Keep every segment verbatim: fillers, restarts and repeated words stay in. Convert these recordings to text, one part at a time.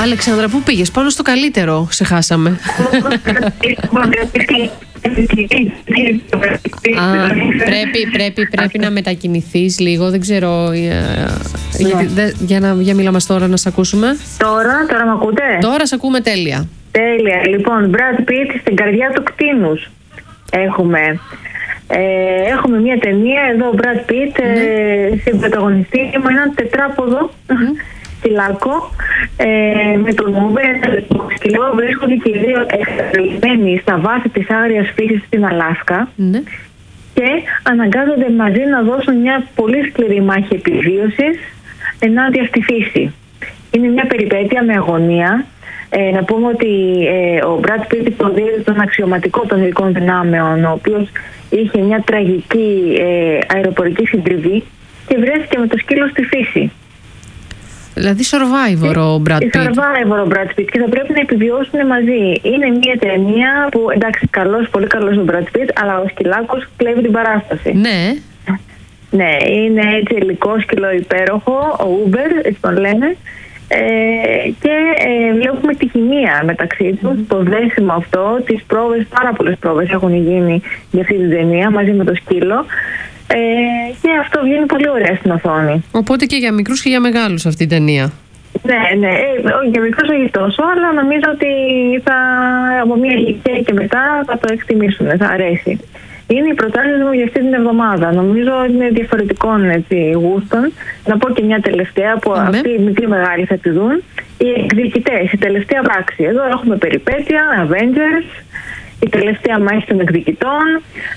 Αλεξάνδρα, πού πήγες? Πάνω στο καλύτερο, σε χάσαμε. Α, πρέπει, πρέπει, πρέπει να μετακινηθείς λίγο, δεν ξέρω. Γιατί, δε, για να για μίλα μας τώρα να σε ακούσουμε. Τώρα, τώρα με ακούτε? Τώρα σε ακούμε τέλεια. Τέλεια. Λοιπόν, Brad Pitt στην καρδιά του κτήνους έχουμε. Ε, έχουμε μια ταινία εδώ, Brad Pitt, ναι. ε, στην πρωταγωνιστή με έναν τετράποδο σκυλάκο, ε, με τον Uber. Το σκυλό βρίσκονται και οι δύο εξαρτημένοι στα βάθη της άγριας φύσης στην Αλάσκα, ναι. και αναγκάζονται μαζί να δώσουν μια πολύ σκληρή μάχη επιβίωσης ενάντια στη φύση. Είναι μια περιπέτεια με αγωνία. Ε, να πούμε ότι ε, ο Brad Pitt υποδίδει τον αξιωματικό των ειδικών δυνάμεων, ο οποίος είχε μια τραγική ε, αεροπορική συντριβή και βρέθηκε με το σκύλο στη φύση. Δηλαδή survivor ο Brad Pitt. Survivor ο Brad Pitt και θα πρέπει να επιβιώσουν μαζί. Είναι μια ταινία που, εντάξει, καλός, πολύ καλός ο Brad Pitt, αλλά ο σκυλάκος κλέβει την παράσταση. Ναι. Ναι, είναι έτσι υλικό σκυλό υπέροχο, ο Uber, έτσι τον λένε. Ε, και ε, βλέπουμε τη χημεία μεταξύ τους, mm-hmm. το δέσιμο αυτό, τις πρόβες, πάρα πολλές πρόβες έχουν γίνει για αυτή την ταινία μαζί με το σκύλο, ε, και αυτό βγαίνει πολύ ωραία στην οθόνη. Οπότε και για μικρούς και για μεγάλους αυτή η ταινία. Ναι, ναι, ε, για μικρούς όχι τόσο, αλλά νομίζω ότι θα, από μια ηλικία και μετά θα το εκτιμήσουν, θα αρέσει. Είναι οι προτάσεις μου για αυτή την εβδομάδα. Νομίζω είναι διαφορετικών έτσι, γούστων. Να πω και μια τελευταία που mm-hmm. αυτοί οι μικροί μεγάλοι θα τη δουν. Οι εκδικητές, η τελευταία πράξη. Εδώ έχουμε περιπέτεια, Avengers, η τελευταία μάχη των εκδικητών,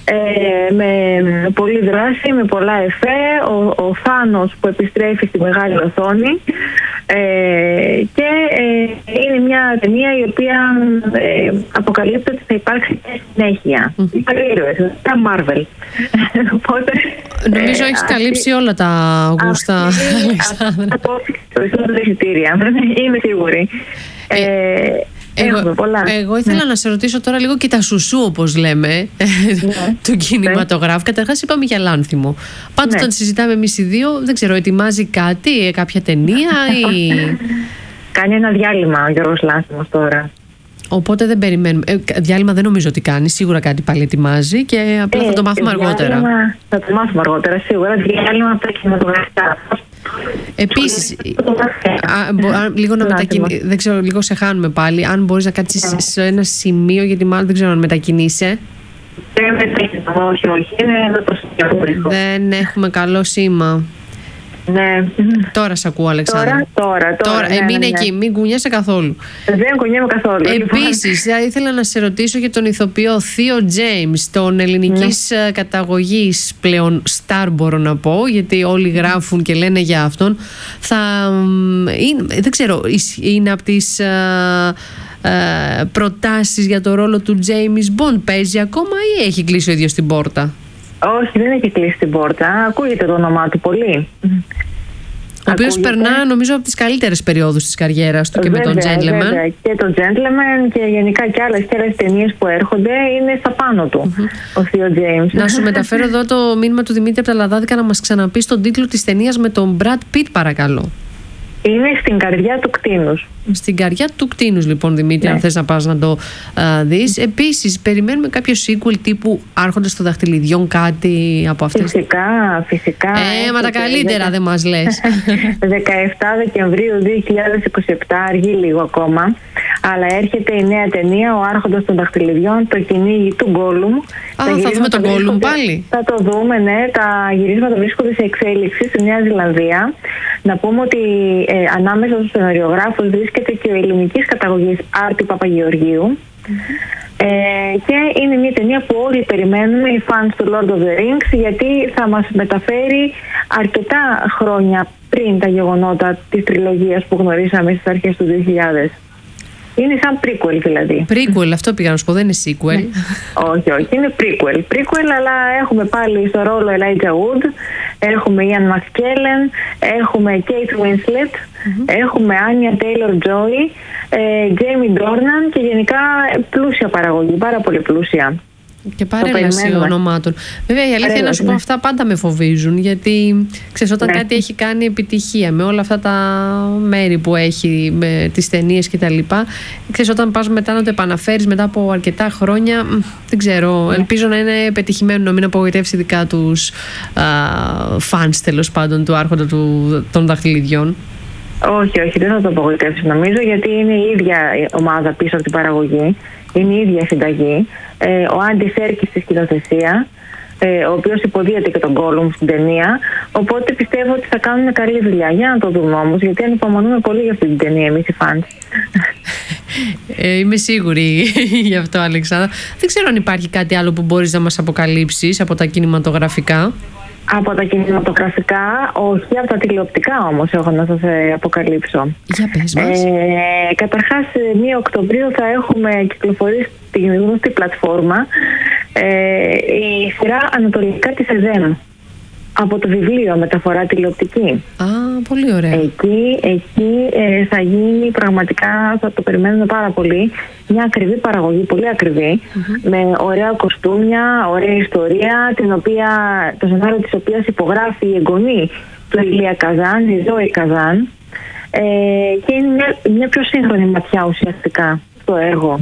ε, με πολλή δράση, με πολλά εφέ, ο, ο Θάνος που επιστρέφει στη μεγάλη οθόνη, ε, και ε, είναι μια ταινία η οποία ε, αποκαλύπτει ότι θα υπάρξει και συνέχεια. Mm. Υπερήρωες, τα Marvel. Οπότε, νομίζω ε, έχεις αυτή, καλύψει όλα τα γούστα, Αλεξάνδρα. Αυτή τα εισιτήρια, είμαι σίγουρη. Ε, ε, Εγώ, εγώ ήθελα ναι. να σε ρωτήσω τώρα λίγο και τα σουσού, όπως λέμε, ναι. του κινηματογράφου. Καταρχάς είπαμε για Λάνθιμο. Πάντως ναι. όταν συζητάμε εμείς οι δύο, δεν ξέρω, ετοιμάζει κάτι, κάποια ταινία ή... Κάνει ένα διάλειμμα ο Γιώργος Λάνθιμος τώρα. Οπότε δεν περιμένουμε. Ε, διάλειμμα δεν νομίζω ότι κάνει. Σίγουρα κάτι πάλι ετοιμάζει και απλά ε, θα το μάθουμε αργότερα. Θα το μάθουμε αργότερα, σίγουρα. Διάλειμμα από τα κινηματογραφικά. Επίσης, λίγο να μετακινήσει, δεν ξέρω, λίγο σε χάνουμε πάλι. Αν μπορείς να κάτσεις σε ένα σημείο, γιατί μάλλον δεν ξέρω αν μετακινείσαι. Δεν μετακινήσω, όχι, όχι. Είναι εδώ το σημείο. Δεν έχουμε καλό σήμα. Ναι. Τώρα σε ακούω, Αλεξάνδρα. Τώρα, τώρα. τώρα. Ναι, ε, μην ναι, εκεί, ναι. μην κουνιέσαι καθόλου. Δεν κουνιέμαι καθόλου. Επίσης, θα ήθελα να σε ρωτήσω για τον ηθοποιό Θείο Τζέιμς, τον ελληνικής ναι. καταγωγής πλέον στάρ, μπορώ να πω, γιατί όλοι γράφουν και λένε για αυτόν. Θα, είναι, δεν ξέρω, είναι από τις α, α, προτάσεις για το ρόλο του James Bond. Παίζει ακόμα ή έχει κλείσει ο ίδιος την πόρτα? Όχι, δεν έχει κλείσει την πόρτα. Ακούγεται το όνομά του πολύ. Ο οποίος περνά, νομίζω, από τις καλύτερες περιόδους της καριέρας του και βέβαια, με τον Gentleman. Βέβαια. Και τον Gentleman και γενικά και άλλες, και άλλες ταινίες που έρχονται είναι στα πάνω του, mm-hmm. ο Θείο Τζέιμς. Να σου μεταφέρω εδώ το μήνυμα του Δημήτρη από τα Λαδάδικα να μας ξαναπεί τον τίτλο της ταινίας με τον Brad Pitt, παρακαλώ. Είναι στην καρδιά του κτήνους. Στην καρδιά του κτήνους, λοιπόν, Δημήτρη, ναι. αν θες να πας να το α, δεις. Επίσης, περιμένουμε κάποιο sequel τύπου Άρχοντας των Δαχτυλιδιών, κάτι από αυτές. Φυσικά, φυσικά. Ε, μα τα καλύτερα δεκα... δεν μας λες. δεκαεφτά Δεκεμβρίου δύο χιλιάδες είκοσι επτά, αργεί λίγο ακόμα. Αλλά έρχεται η νέα ταινία, ο Άρχοντας των Δαχτυλιδιών, το κυνήγι του Γκόλουμ. Α, θα δούμε τον Γκόλουμ πάλι. Θα το δούμε, ναι. Τα γυρίσματα βρίσκονται σε εξέλιξη στη Νέα Ζηλανδία. Να πούμε ότι ε, ανάμεσα στους σεναριογράφους βρίσκεται και ο ελληνικής καταγωγής Άρτη Παπαγεωργίου. Mm-hmm. Ε, και είναι μια ταινία που όλοι περιμένουμε, οι fans του Lord of the Rings, γιατί θα μας μεταφέρει αρκετά χρόνια πριν τα γεγονότα της τριλογίας που γνωρίσαμε στις αρχές του δύο χιλιάδες. Είναι σαν prequel δηλαδή. Prequel, αυτό πήγα να σου πω, δεν είναι sequel. όχι, όχι, είναι prequel. Prequel, αλλά έχουμε πάλι στο ρόλο Elijah Wood, έχουμε Ian McKellen, έχουμε Kate Winslet, mm-hmm. έχουμε Anya Taylor-Joy, ε, Jamie Dornan και γενικά πλούσια παραγωγή, πάρα πολύ πλούσια. Και παρέλαση ονομάτων. Βέβαια, η αλήθεια είναι να σου πω, αυτά πάντα με φοβίζουν. Γιατί ξέρεις, όταν ναι. κάτι έχει κάνει επιτυχία με όλα αυτά τα μέρη που έχει, με τις ταινίες κτλ. Ξέρεις, όταν πας μετά να το επαναφέρεις μετά από αρκετά χρόνια, δεν ξέρω. Ναι. Ελπίζω να είναι πετυχημένο, να μην απογοητεύσει δικά τους φανς, τέλος πάντων, του Άρχοντα του, των Δαχτυλιδιών. Όχι, όχι, δεν θα το απογοητεύσει νομίζω, γιατί είναι η ίδια ομάδα πίσω από την παραγωγή. Είναι η ίδια συνταγή. Ε, ο Άντι Σέρκης στη σκηνοθεσία, ε, ο οποίος υποδίεται και τον Γκόλουμ στην ταινία. Οπότε πιστεύω ότι θα κάνουν καλή δουλειά. Για να το δούμε όμως, γιατί ανυπομονούμε πολύ για αυτή την ταινία εμείς οι φανς. Ε, είμαι σίγουρη γι' αυτό, Αλεξάνδρα. Δεν ξέρω αν υπάρχει κάτι άλλο που μπορείς να μας αποκαλύψεις από τα κινηματογραφικά. Από τα κινηματογραφικά, όχι, από τα τηλεοπτικά όμως έχω να σας ε, αποκαλύψω. Για πες μας. Ε, καταρχάς, πρώτη Οκτωβρίου θα έχουμε κυκλοφορήσει στην γνωστή πλατφόρμα ε, η σειρά Ανατολικά της ΕΔΕΜ. Από το βιβλίο μεταφορά τηλεοπτική. Α, πολύ ωραία. Εκεί, εκεί ε, θα γίνει πραγματικά, θα το περιμένουμε πάρα πολύ, μια ακριβή παραγωγή, πολύ ακριβή, mm-hmm. με ωραία κοστούμια, ωραία ιστορία, την οποία, το σενάριο της οποίας υπογράφει η εγγονή του Ηλία Καζάν, η Ζώη Καζάν, ε, και είναι μια, μια πιο σύγχρονη ματιά ουσιαστικά στο έργο.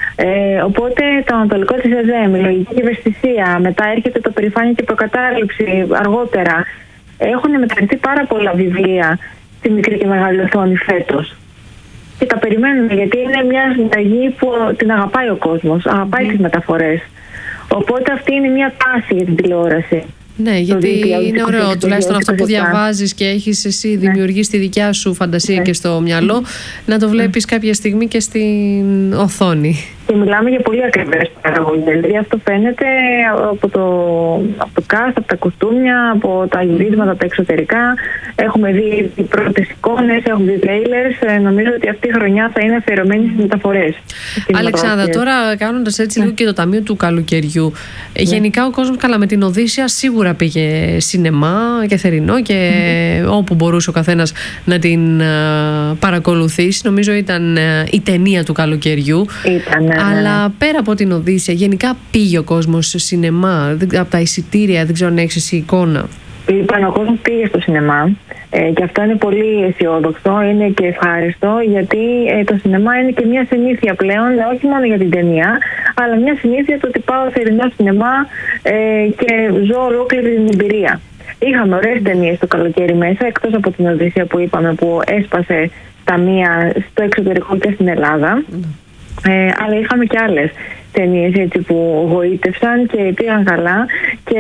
Ε, οπότε το Ανατολικό της ΕΔΕΜ, η λογική ευαισθησία, μετά έρχεται το Περηφάνεια και προκατάληψη αργότερα. Έχουν μεταρρυθεί πάρα πολλά βιβλία στη μικρή και μεγάλη οθόνη φέτος. Και τα περιμένουμε, γιατί είναι μια συνταγή που την αγαπάει ο κόσμος, αγαπάει mm. τις μεταφορές. Οπότε αυτή είναι μια τάση για την τηλεόραση. Ναι, γιατί είναι ωραίο τουλάχιστον αυτό που διαβάζεις και έχεις εσύ ναι. δημιουργήσει τη δικιά σου φαντασία ναι. και στο μυαλό, να το βλέπεις ναι. κάποια στιγμή και στην οθόνη. Και μιλάμε για πολύ ακριβές παραγωγές. Δηλαδή αυτό φαίνεται από το, από το cast, από τα κοστούμια, από τα γυρίσματα, τα εξωτερικά. Έχουμε δει οι πρώτες εικόνες, έχουμε δει trailers. Νομίζω ότι αυτή η χρονιά θα είναι αφιερωμένη στις μεταφορές. Αλεξάνδρα, τώρα κάνοντας έτσι λίγο και το Ταμείο του Καλοκαιριού. Ναι. Γενικά ο κόσμος, καλά, με την Οδύσσεια σίγουρα πήγε σινεμά και θερινό και mm-hmm. όπου μπορούσε ο καθένας να την uh, παρακολουθήσει. Νομίζω ήταν uh, η ταινία του καλοκαιριού. Ήταν, ναι. Αλλά πέρα από την Οδύσσεια, γενικά πήγε ο κόσμος στο σινεμά, από τα εισιτήρια, δεν ξέρω αν έχεις εσύ εικόνα. Λοιπόν, ο κόσμος πήγε στο σινεμά ε, και αυτό είναι πολύ αισιόδοξο, είναι και ευχάριστο, γιατί ε, το σινεμά είναι και μια συνήθεια πλέον, όχι μόνο για την ταινία, αλλά μια συνήθεια το ότι πάω θερινό σινεμά ε, και ζω ολόκληρη την εμπειρία. Είχαμε ωραίες ταινίες το καλοκαίρι μέσα, εκτός από την Οδύσσεια που είπαμε, που έσπασε στα μία στο εξωτερικό και στην Ελλάδα. Mm. Ε, αλλά είχαμε και άλλες ταινίες έτσι που γοήτευσαν και πήγαν καλά και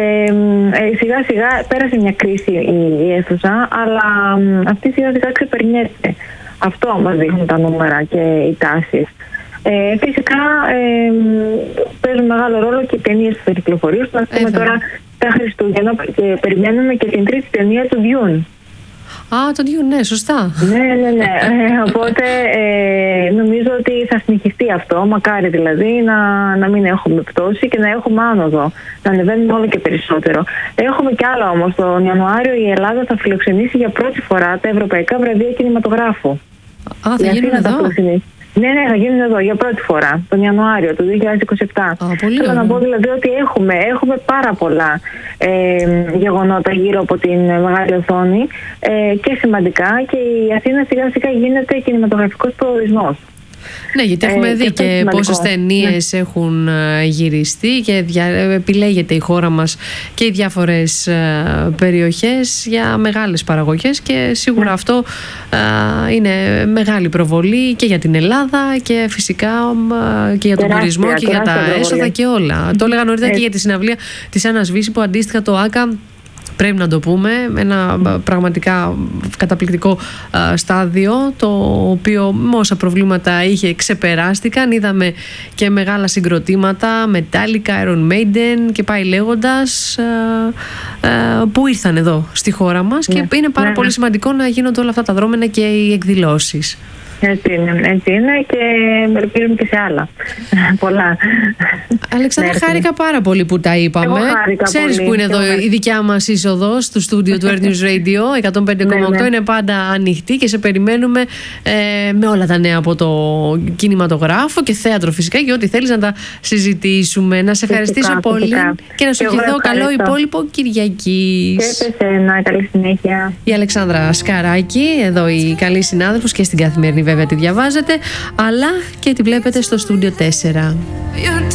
ε, σιγά σιγά πέρασε μια κρίση η, η αίθουσα, αλλά ε, αυτή σιγά σιγά ξεπερνιέται. Αυτό μας δείχνουν τα νούμερα και οι τάσεις. Ε, φυσικά ε, παίζουν μεγάλο ρόλο και οι ταινίες που θα κυκλοφορήσουν. Ας πούμε τώρα τα Χριστούγεννα και περιμένουμε και την τρίτη ταινία του Dune. Α, το Dune, ναι, σωστά. Ναι, ναι, ναι. Ε, οπότε ε, νομίζω ότι θα συνεχιστεί αυτό. Μακάρι δηλαδή να, να μην έχουμε πτώση και να έχουμε άνοδο. Να ανεβαίνουμε όλο και περισσότερο. Έχουμε κι άλλα όμως. Τον Ιανουάριο η Ελλάδα θα φιλοξενήσει για πρώτη φορά τα Ευρωπαϊκά Βραβεία Κινηματογράφου. Α, θα γίνουν εδώ. Ναι, ναι, θα γίνουν εδώ για πρώτη φορά, τον Ιανουάριο του δύο χιλιάδες είκοσι επτά. Θέλω να πω δηλαδή ότι έχουμε, έχουμε πάρα πολλά ε, γεγονότα γύρω από την μεγάλη οθόνη ε, και σημαντικά, και η Αθήνα σιγά σιγά γίνεται κινηματογραφικός προορισμός. Ναι, γιατί έχουμε ε, δει και, και πόσες ταινίες ναι. έχουν γυριστεί και δια, επιλέγεται η χώρα μας και οι διάφορες uh, περιοχές για μεγάλες παραγωγές και σίγουρα ναι. αυτό uh, είναι μεγάλη προβολή και για την Ελλάδα και φυσικά uh, και για τον τεράστια, τουρισμό και για τα προβολή. Έσοδα και όλα. Το έλεγα νωρίτερα και για τη συναυλία της Άννας Βύση που αντίστοιχα το ΆΚΑ, πρέπει να το πούμε, ένα πραγματικά καταπληκτικό α, στάδιο, το οποίο με όσα προβλήματα είχε ξεπεράστηκαν. Είδαμε και μεγάλα συγκροτήματα, Metallica, Iron Maiden και πάει λέγοντας, α, α, που ήρθαν εδώ στη χώρα μας, ναι, και είναι πάρα ναι, πολύ ναι. σημαντικό να γίνονται όλα αυτά τα δρόμενα και οι εκδηλώσεις. Έτσι είναι, έτσι είναι και ελπίζουμε και σε άλλα. Πολλά. Αλεξάνδρα, ναι, χάρηκα πάρα πολύ που τα είπαμε. Ξέρεις που είναι εδώ η δικιά μας είσοδος του στούντιο του Earth News Radio εκατόν πέντε κόμμα οκτώ. Ναι, ναι. Είναι πάντα ανοιχτή και σε περιμένουμε ε, με όλα τα νέα από το κινηματογράφο και θέατρο φυσικά και ό,τι θέλεις να τα συζητήσουμε. Να σε ευχαριστήσω φυσικά, πολύ φυσικά. Και να σου ευχηθώ καλό υπόλοιπο Κυριακής. Και σε ένα καλή συνέχεια. Η Αλεξάνδρα Σκαράκη, εδώ η καλή συνάδελφος, και στην Καθημερινή βέβαια τη διαβάζετε, αλλά και τη βλέπετε στο στούντιο τέσσερα.